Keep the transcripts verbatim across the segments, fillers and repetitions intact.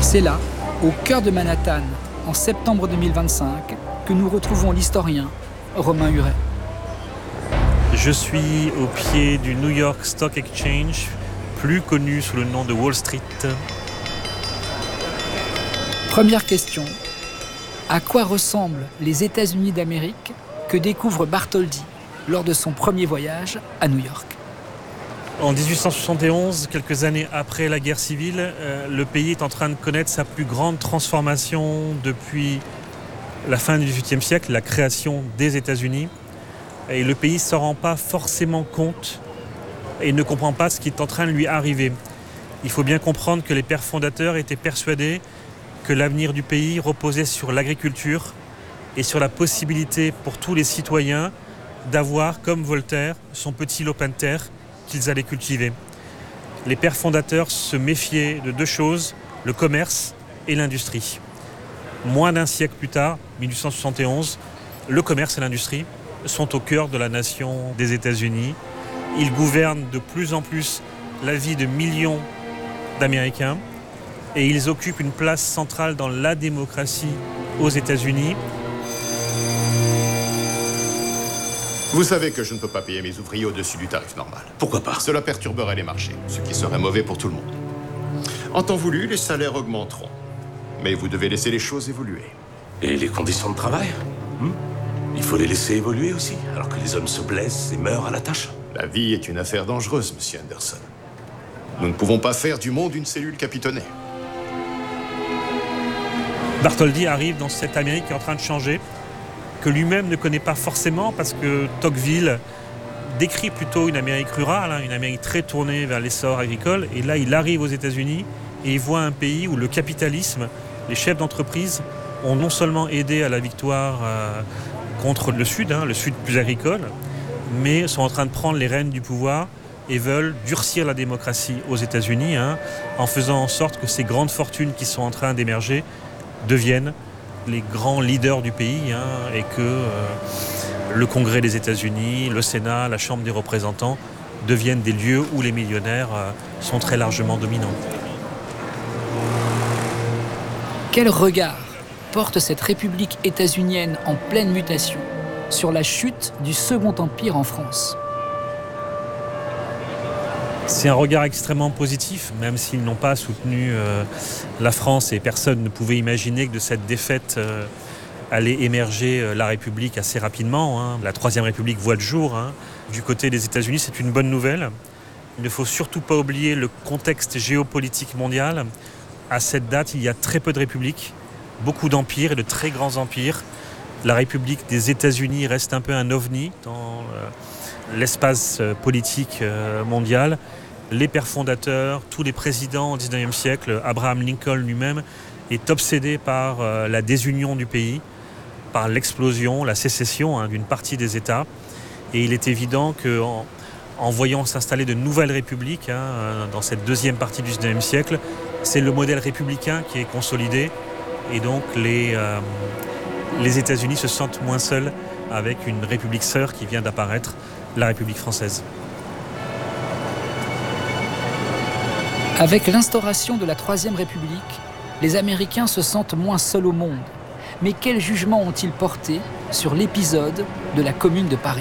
C'est là, au cœur de Manhattan, en septembre deux mille vingt-cinq, que nous retrouvons l'historien Romain Huret. Je suis au pied du New York Stock Exchange, plus connu sous le nom de Wall Street. Première question. À quoi ressemblent les États-Unis d'Amérique que découvre Bartholdi lors de son premier voyage à New York? En dix-huit cent soixante et onze, quelques années après la guerre civile, euh, le pays est en train de connaître sa plus grande transformation depuis la fin du dix-huitième siècle, la création des États-Unis. Et le pays ne s'en rend pas forcément compte et ne comprend pas ce qui est en train de lui arriver. Il faut bien comprendre que les pères fondateurs étaient persuadés que l'avenir du pays reposait sur l'agriculture et sur la possibilité pour tous les citoyens d'avoir, comme Voltaire, son petit lopin de terre qu'ils allaient cultiver. Les pères fondateurs se méfiaient de deux choses, le commerce et l'industrie. Moins d'un siècle plus tard, dix-huit cent soixante et onze, le commerce et l'industrie sont au cœur de la nation des États-Unis. Ils gouvernent de plus en plus la vie de millions d'Américains et ils occupent une place centrale dans la démocratie aux États-Unis. Vous savez que je ne peux pas payer mes ouvriers au-dessus du tarif normal. Pourquoi pas? Cela perturberait les marchés, ce qui serait mauvais pour tout le monde. En temps voulu, les salaires augmenteront. Mais vous devez laisser les choses évoluer. Et les conditions de travail hmm? Il faut les laisser évoluer aussi, alors que les hommes se blessent et meurent à la tâche. La vie est une affaire dangereuse, monsieur Anderson. Nous ne pouvons pas faire du monde une cellule capitonnée. Bartholdi arrive dans cette Amérique qui est en train de changer, que lui-même ne connaît pas forcément, parce que Tocqueville décrit plutôt une Amérique rurale, hein, une Amérique très tournée vers l'essor agricole. Et là, il arrive aux États-Unis et il voit un pays où le capitalisme, les chefs d'entreprise, ont non seulement aidé à la victoire euh, contre le Sud, hein, le Sud plus agricole, mais sont en train de prendre les rênes du pouvoir et veulent durcir la démocratie aux États-Unis, hein, en faisant en sorte que ces grandes fortunes qui sont en train d'émerger deviennent les grands leaders du pays, hein, et que euh, le Congrès des États-Unis, le Sénat, la Chambre des représentants deviennent des lieux où les millionnaires euh, sont très largement dominants. Quel regard porte cette république états-unienne en pleine mutation sur la chute du Second Empire en France? C'est un regard extrêmement positif, même s'ils n'ont pas soutenu euh, la France et personne ne pouvait imaginer que de cette défaite euh, allait émerger euh, la République assez rapidement, hein. La Troisième République voit le jour, hein. Du côté des États-Unis, c'est une bonne nouvelle. Il ne faut surtout pas oublier le contexte géopolitique mondial. À cette date, il y a très peu de républiques, beaucoup d'empires et de très grands empires. La République des États-Unis reste un peu un ovni dans euh, l'espace euh, politique euh, mondial. Les pères fondateurs, tous les présidents au dix-neuvième siècle, Abraham Lincoln lui-même, est obsédé par euh, la désunion du pays, par l'explosion, la sécession, hein, d'une partie des États. Et il est évident qu'en en voyant s'installer de nouvelles républiques, hein, dans cette deuxième partie du dix-neuvième siècle, c'est le modèle républicain qui est consolidé. Et donc les, euh, les États-Unis se sentent moins seuls avec une république sœur qui vient d'apparaître, la République française. Avec l'instauration de la Troisième République, les Américains se sentent moins seuls au monde. Mais quel jugement ont-ils porté sur l'épisode de la Commune de Paris?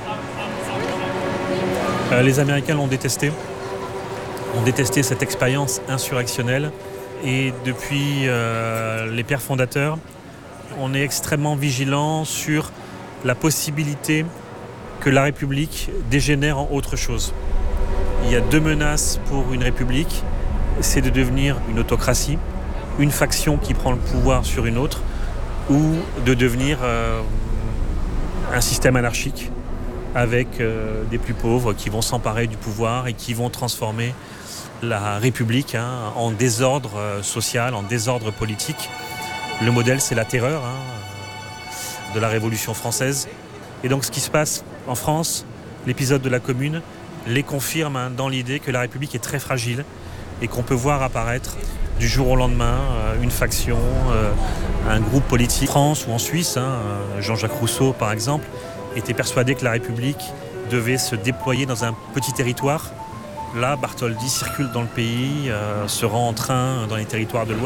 euh, Les Américains l'ont détesté, ont détesté cette expérience insurrectionnelle. Et depuis euh, les pères fondateurs, on est extrêmement vigilant sur la possibilité que la République dégénère en autre chose. Il y a deux menaces pour une République, c'est de devenir une autocratie, une faction qui prend le pouvoir sur une autre, ou de devenir euh, un système anarchique avec euh, des plus pauvres qui vont s'emparer du pouvoir et qui vont transformer la République, hein, en désordre euh, social, en désordre politique. Le modèle, c'est la terreur, hein, de la Révolution française. Et donc ce qui se passe en France, l'épisode de la Commune, les confirme, hein, dans l'idée que la République est très fragile et qu'on peut voir apparaître du jour au lendemain euh, une faction, euh, un groupe politique. En France ou en Suisse, hein, Jean-Jacques Rousseau par exemple, était persuadé que la République devait se déployer dans un petit territoire. Là, Bartholdi circule dans le pays, euh, se rend en train dans les territoires de l'Ouest.